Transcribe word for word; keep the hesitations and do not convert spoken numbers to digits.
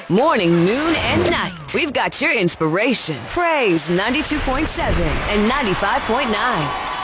Morning, noon, and night. We've got your inspiration. Praise ninety-two point seven and ninety-five point nine.